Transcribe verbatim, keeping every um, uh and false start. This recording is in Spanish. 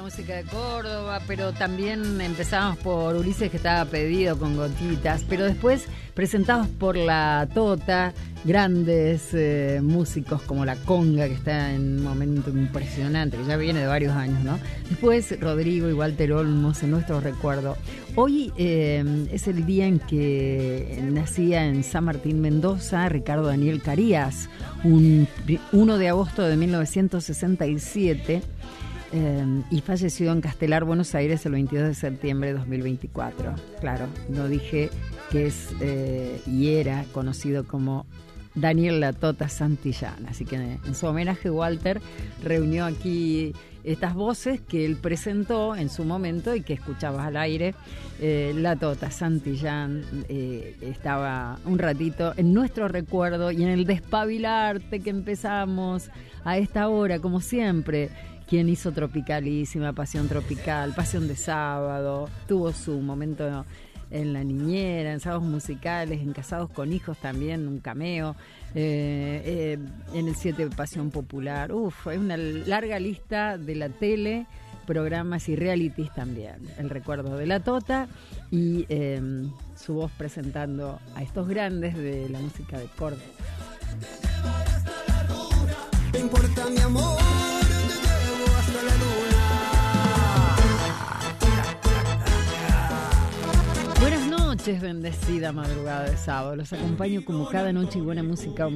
la música de Córdoba, pero también empezamos por Ulises, que estaba pedido con Gotitas, pero después presentados por La Tota, grandes eh, músicos como La Conga, que está en un momento impresionante, que ya viene de varios años, ¿no? Después Rodrigo y Walter Olmos en nuestro recuerdo. Hoy eh, es el día en que nacía en San Martín, Mendoza, Ricardo Daniel Carías, un uno de agosto de mil novecientos sesenta y siete, eh, y falleció en Castelar, Buenos Aires, el veintidós de septiembre de dos mil veinticuatro. Claro, no dije que es eh, y era conocido como Daniel La Tota Santillán. Así que en su homenaje, Walter reunió aquí estas voces que él presentó en su momento y que escuchabas al aire. eh, La Tota Santillán eh, estaba un ratito en nuestro recuerdo y en el despabilarte que empezamos a esta hora, como siempre. Quien hizo Tropicalísima, Pasión Tropical, Pasión de Sábado, tuvo su momento en La Niñera, en Sábados Musicales, en Casados con Hijos también, un cameo, eh, eh, en el siete Pasión Popular. Uf, hay una larga lista de la tele, programas y realities también. El recuerdo de La Tota y eh, su voz presentando a estos grandes de la música de Córdoba. ¿Te importa mi amor? Te llevo hasta la luna. Buenas noches, bendecida madrugada de sábado. Los acompaño como cada noche y buena música.